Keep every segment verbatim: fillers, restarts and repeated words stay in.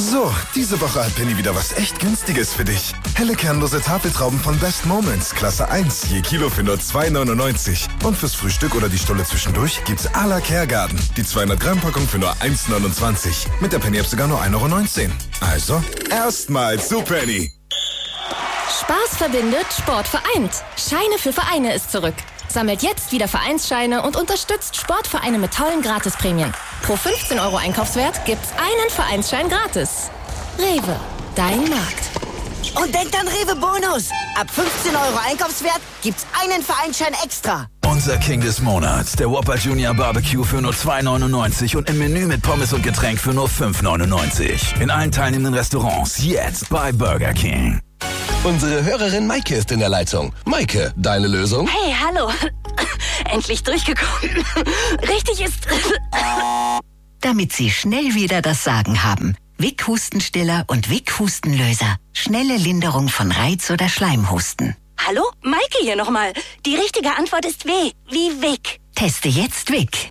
So, diese Woche hat Penny wieder was echt Günstiges für dich. Helle kernlose Tafeltrauben von Best Moments, Klasse eins, je Kilo für nur zwei neunundneunzig. Und fürs Frühstück oder die Stulle zwischendurch gibt's à la Kergarten. Die zweihundert Gramm Packung für nur eins neunundzwanzig. Mit der Penny-App sogar nur ein Euro neunzehn. Also, erstmal zu Penny. Spaß verbindet, Sport vereint. Scheine für Vereine ist zurück. Sammelt jetzt wieder Vereinsscheine und unterstützt Sportvereine mit tollen Gratisprämien. Pro fünfzehn Euro Einkaufswert gibt's einen Vereinsschein gratis. Rewe, dein Markt. Und denkt an Rewe Bonus. Ab fünfzehn Euro Einkaufswert gibt's einen Vereinsschein extra. Unser King des Monats, der Whopper Junior Barbecue für nur zwei neunundneunzig und im Menü mit Pommes und Getränk für nur fünf neunundneunzig. In allen teilnehmenden Restaurants jetzt bei Burger King. Unsere Hörerin Maike ist in der Leitung. Maike, deine Lösung? Hey, hallo. Endlich durchgekommen. Richtig ist... Damit Sie schnell wieder das Sagen haben. Vic Hustenstiller und Vic Hustenlöser. Schnelle Linderung von Reiz- oder Schleimhusten. Hallo? Maike hier nochmal. Die richtige Antwort ist W. Wie Vic. Teste jetzt Vic.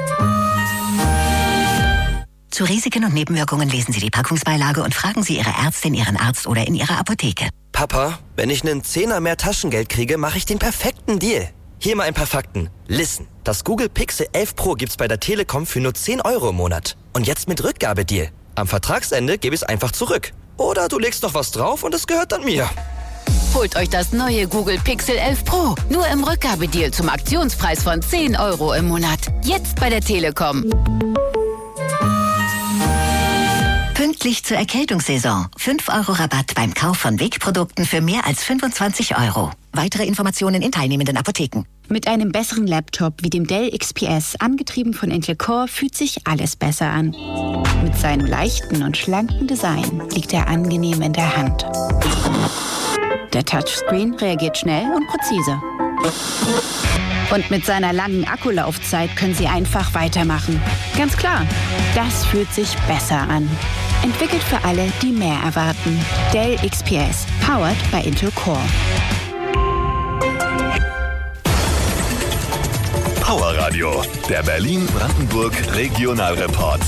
Zu Risiken und Nebenwirkungen lesen Sie die Packungsbeilage und fragen Sie Ihre Ärztin, Ihren Arzt oder in Ihrer Apotheke. Papa, wenn ich einen Zehner mehr Taschengeld kriege, mache ich den perfekten Deal. Hier mal ein paar Fakten. Listen, das Google Pixel elf Pro gibt's bei der Telekom für nur zehn Euro im Monat. Und jetzt mit Rückgabedeal. Am Vertragsende gebe ich es einfach zurück. Oder du legst noch was drauf und es gehört dann mir. Holt euch das neue Google Pixel elf Pro. Nur im Rückgabedeal zum Aktionspreis von zehn Euro im Monat. Jetzt bei der Telekom. Pünktlich zur Erkältungssaison. fünf Euro Rabatt beim Kauf von Vic-Produkten für mehr als fünfundzwanzig Euro. Weitere Informationen in teilnehmenden Apotheken. Mit einem besseren Laptop wie dem Dell X P S, angetrieben von Intel Core, fühlt sich alles besser an. Mit seinem leichten und schlanken Design liegt er angenehm in der Hand. Der Touchscreen reagiert schnell und präzise. Und mit seiner langen Akkulaufzeit können Sie einfach weitermachen. Ganz klar, das fühlt sich besser an. Entwickelt für alle, die mehr erwarten. Dell X P S, powered by Intel Core. Powerradio, der Berlin-Brandenburg Regionalreport.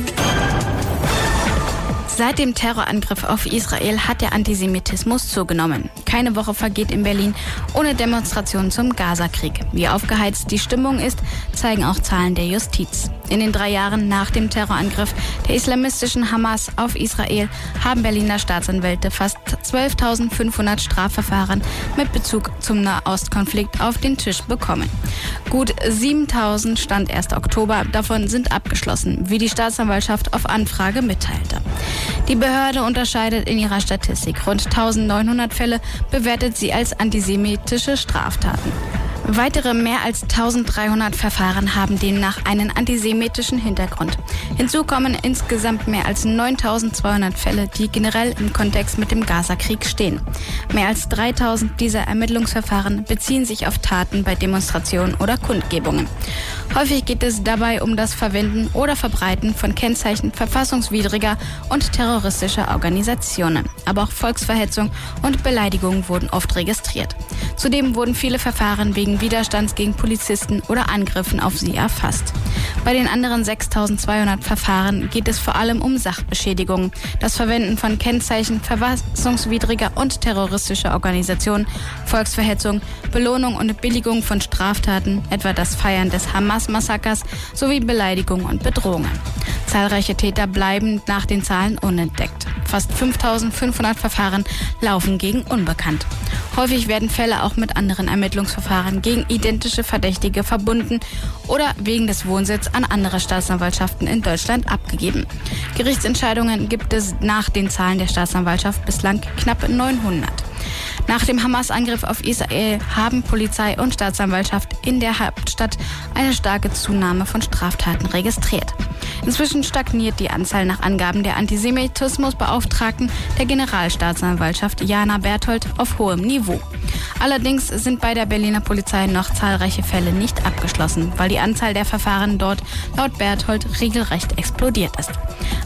Seit dem Terrorangriff auf Israel hat der Antisemitismus zugenommen. Keine Woche vergeht in Berlin ohne Demonstrationen zum Gazakrieg. Wie aufgeheizt die Stimmung ist, zeigen auch Zahlen der Justiz. In den drei Jahren nach dem Terrorangriff der islamistischen Hamas auf Israel haben Berliner Staatsanwälte fast zwölftausendfünfhundert Strafverfahren mit Bezug zum Nahostkonflikt auf den Tisch bekommen. Gut siebentausend stand erst Oktober, davon sind abgeschlossen, wie die Staatsanwaltschaft auf Anfrage mitteilte. Die Behörde unterscheidet in ihrer Statistik rund eintausendneunhundert Fälle, bewertet sie als antisemitische Straftaten. Weitere mehr als eintausenddreihundert Verfahren haben demnach einen antisemitischen Hintergrund. Hinzu kommen insgesamt mehr als neuntausendzweihundert Fälle, die generell im Kontext mit dem Gazakrieg stehen. Mehr als dreitausend dieser Ermittlungsverfahren beziehen sich auf Taten bei Demonstrationen oder Kundgebungen. Häufig geht es dabei um das Verwenden oder Verbreiten von Kennzeichen verfassungswidriger und terroristischer Organisationen. Aber auch Volksverhetzung und Beleidigung wurden oft registriert. Zudem wurden viele Verfahren wegen Widerstands gegen Polizisten oder Angriffen auf sie erfasst. Bei den anderen sechstausendzweihundert Verfahren geht es vor allem um Sachbeschädigungen, das Verwenden von Kennzeichen verfassungswidriger und terroristischer Organisationen, Volksverhetzung, Belohnung und Billigung von Straftaten, etwa das Feiern des Hamas-Massakers sowie Beleidigungen und Bedrohungen. Zahlreiche Täter bleiben nach den Zahlen unentdeckt. Fast fünftausendfünfhundert Verfahren laufen gegen Unbekannt. Häufig werden Fälle auch mit anderen Ermittlungsverfahren gegen identische Verdächtige verbunden oder wegen des Wohnsitzes an andere Staatsanwaltschaften in Deutschland abgegeben. Gerichtsentscheidungen gibt es nach den Zahlen der Staatsanwaltschaft bislang knapp neunhundert. Nach dem Hamas-Angriff auf Israel haben Polizei und Staatsanwaltschaft in der Hauptstadt eine starke Zunahme von Straftaten registriert. Inzwischen stagniert die Anzahl nach Angaben der Antisemitismusbeauftragten der Generalstaatsanwaltschaft Jana Berthold auf hohem Niveau. Allerdings sind bei der Berliner Polizei noch zahlreiche Fälle nicht abgeschlossen, weil die Anzahl der Verfahren dort laut Berthold regelrecht explodiert ist.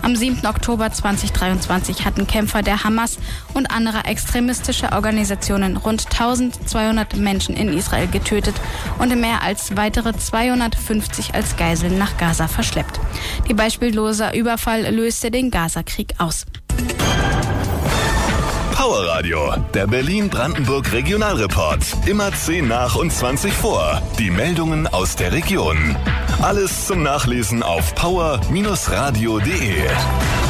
Am siebten Oktober zweitausenddreiundzwanzig hatten Kämpfer der Hamas und anderer extremistischer Organisationen rund eintausendzweihundert Menschen in Israel getötet und mehr als weitere zweihundertfünfzig als Geiseln nach Gaza verschleppt. Die beispiellose Überfall löste den Gaza-Krieg aus. Power Radio, der Berlin-Brandenburg Regionalreport. Immer zehn nach und zwanzig vor. Die Meldungen aus der Region. Alles zum Nachlesen auf power Bindestrich radio punkt de.